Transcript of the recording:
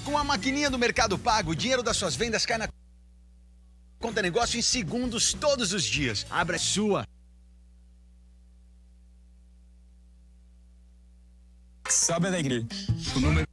Com a maquininha do Mercado Pago, o dinheiro das suas vendas cai na conta negócio em segundos todos os dias. Abra a sua. Sabe alegre. O número